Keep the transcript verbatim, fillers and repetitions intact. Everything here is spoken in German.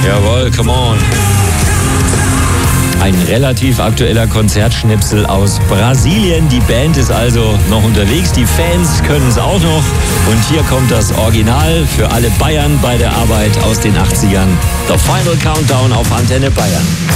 Jawohl, come on. Ein relativ aktueller Konzertschnipsel aus Brasilien. Die Band ist also noch unterwegs, die Fans können es auch noch. Und hier kommt das Original für alle Bayern bei der Arbeit aus den achtzigern. The Final Countdown auf Antenne Bayern.